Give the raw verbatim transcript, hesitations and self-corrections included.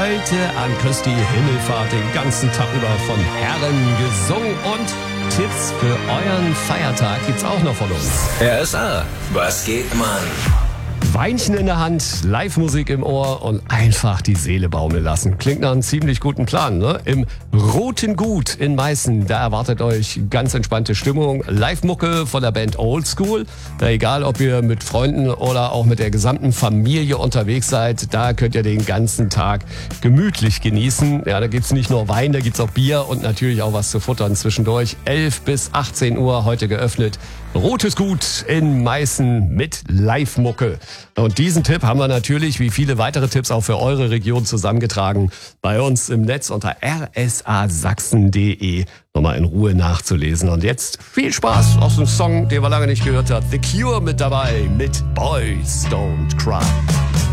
Heute an Christi Himmelfahrt den ganzen Tag über von Herren gesungen und Tipps für euren Feiertag gibt's auch noch von uns. R S A, was geht, Mann? Weinchen in der Hand, Live-Musik im Ohr und einfach die Seele baumeln lassen. Klingt nach einem ziemlich guten Plan, ne? Im Roten Gut in Meißen, da erwartet euch ganz entspannte Stimmung. Live-Mucke von der Band Old School. Da egal, ob ihr mit Freunden oder auch mit der gesamten Familie unterwegs seid, da könnt ihr den ganzen Tag gemütlich genießen. Ja, da gibt's nicht nur Wein, da gibt's auch Bier und natürlich auch was zu futtern zwischendurch. elf bis achtzehn Uhr heute geöffnet. Rotes Gut in Meißen mit Live-Mucke. Und diesen Tipp haben wir natürlich, wie viele weitere Tipps, auch für eure Region zusammengetragen. Bei uns im Netz unter r s a sachsen punkt d e nochmal in Ruhe nachzulesen. Und jetzt viel Spaß aus dem Song, den wir lange nicht gehört haben. The Cure mit dabei mit Boys Don't Cry.